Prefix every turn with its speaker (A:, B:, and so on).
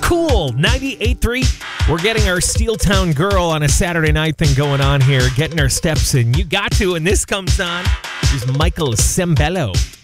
A: Cool. 98.3. We're getting our Steel Town Girl on a Saturday night thing going on here, getting our steps in. You got to, and this comes on. Here's Michael Sembello.